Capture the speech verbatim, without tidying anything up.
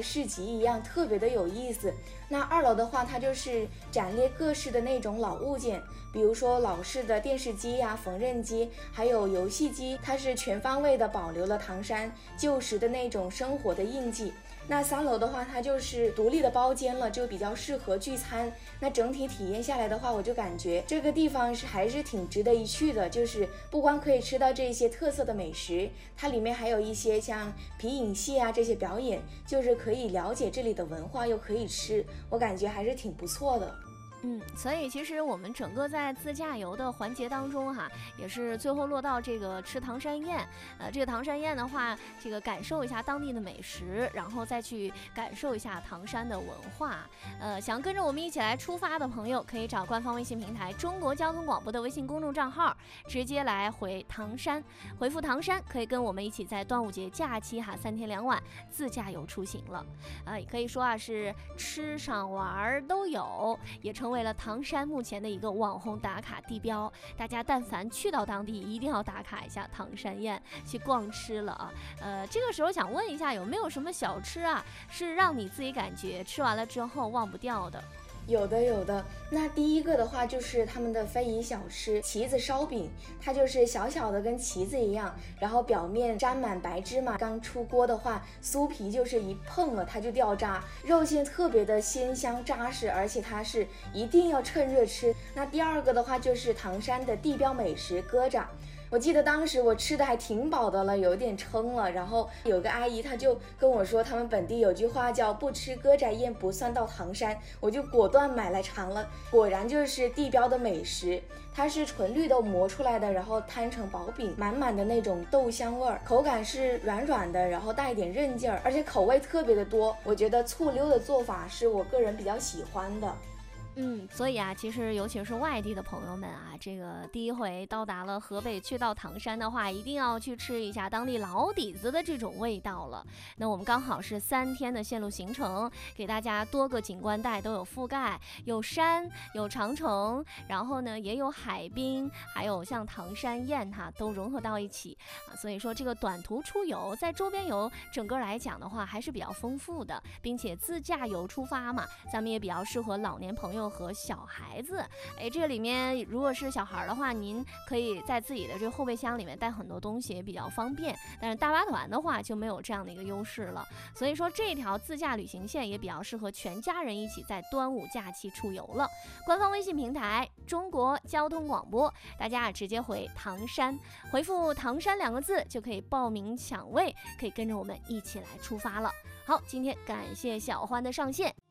的市集一样，特别的有意思。那二楼的话，它就是展列各式的那种老物件，比如说老式的电视机呀、缝纫机，还有游戏机，它是全方位的保留了唐山旧时的那种生活的印记。那三楼的话，它就是独立的包间了，就比较适合聚餐。那整体体验下来的话，我就感觉这个地方是还是挺值得一去的，就是不光可以吃到这些特色的美食，它里面还有一些像皮影戏啊这些表演，就是可以了解这里的文化，又可以吃，我感觉还是挺不错的。 嗯，所以其实我们整个在自驾游的环节当中哈，也是最后落到这个吃唐山宴。呃，这个唐山宴的话，这个感受一下当地的美食，然后再去感受一下唐山的文化。呃，想跟着我们一起来出发的朋友，可以找官方微信平台中国交通广播的微信公众账号，直接来回唐山，回复唐山，可以跟我们一起在端午节假期哈三天两晚自驾游出行了。啊、呃，也可以说啊是吃上玩都有，也成为了唐山目前的一个网红打卡地标，大家但凡去到当地，一定要打卡一下唐山宴，去逛吃了啊。呃，这个时候想问一下，有没有什么小吃啊，是让你自己感觉吃完了之后忘不掉的？ 有的有的，那第一个的话就是他们的非遗小吃旗子烧饼，它就是小小的跟旗子一样，然后表面沾满白芝麻，刚出锅的话，酥皮就是一碰了它就掉渣，肉馅特别的鲜香扎实，而且它是一定要趁热吃。那第二个的话就是唐山的地标美食疙瘩。我记得当时我吃的还挺饱的了，有点撑了，然后有个阿姨她就跟我说，他们本地有句话叫不吃疙瘩宴不算到唐山，我就果断买来尝了，果然就是地标的美食，它是纯绿豆磨出来的，然后摊成薄饼，满满的那种豆香味儿，口感是软软的，然后带一点韧劲儿，而且口味特别的多，我觉得醋溜的做法是我个人比较喜欢的。 嗯，所以啊，其实尤其是外地的朋友们啊，这个第一回到达了河北，去到唐山的话，一定要去吃一下当地老底子的这种味道了。那我们刚好是三天的线路行程，给大家多个景观带都有覆盖，有山，有长城，然后呢也有海滨，还有像唐山宴哈，都融合到一起啊。所以说这个短途出游，在周边游整个来讲的话，还是比较丰富的，并且自驾游出发嘛，咱们也比较适合老年朋友和小孩子。哎，这里面如果是小孩的话，您可以在自己的这个后备箱里面带很多东西，也比较方便。但是大巴团的话就没有这样的一个优势了。所以说这条自驾旅行线也比较适合全家人一起在端午假期出游了。官方微信平台中国交通广播，大家啊直接回唐山，回复唐山两个字就可以报名抢位，可以跟着我们一起来出发了。好，今天感谢小欢的上线。